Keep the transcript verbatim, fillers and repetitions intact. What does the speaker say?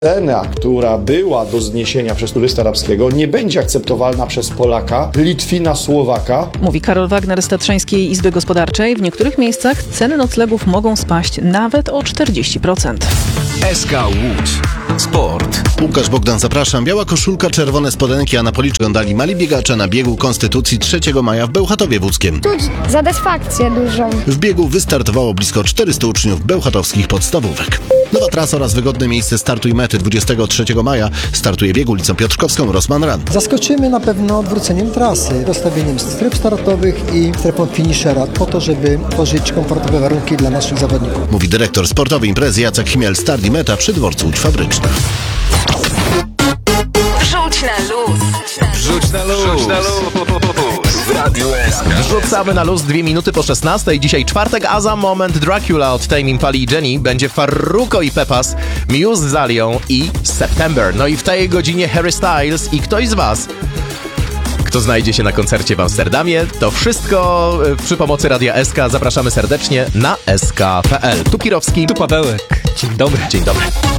Cena, która była do zniesienia przez turysta arabskiego, nie będzie akceptowalna przez Polaka, Litwina, Słowaka. Mówi Karol Wagner z Tatrzańskiej Izby Gospodarczej. W niektórych miejscach ceny noclegów mogą spaść nawet o czterdzieści procent. S K Łódź. Sport. Łukasz Bogdan, zapraszam. Biała koszulka, czerwone spodenki, a na policzku oglądali mali biegacze na biegu Konstytucji trzeciego maja w Bełchatowie Łódzkiem. Czuć satysfakcję dużą. W biegu wystartowało blisko czterystu uczniów bełchatowskich podstawówek. Nowa trasa oraz wygodne miejsce startu i mety dwudziestego trzeciego maja startuje bieg ulicą Piotrkowską, Rossmann Run. Zaskoczymy na pewno odwróceniem trasy, rozstawieniem stref startowych i strefą finishera po to, żeby tworzyć komfortowe warunki dla naszych zawodników. Mówi dyrektor sportowy imprezy Jacek Chmiel. Start i meta przy dworcu Łódź Fabryczna. Wrzuć na luz. Wrzuć na luz. Wrzuć na luz. W Radiu S K. Wrzucamy na luz dwie minuty po szesnastej. Dzisiaj czwartek, a za moment Dracula od Tame Impali i Jenny. Będzie Farruko i Pepas, Muse z Alią i September. No i w tej godzinie Harry Styles i ktoś z was, kto znajdzie się na koncercie w Amsterdamie. To wszystko przy pomocy Radia S K. Zapraszamy serdecznie na s k kropka p l. Tu Kirowski. Tu Pawełek. Dzień dobry. Dzień dobry.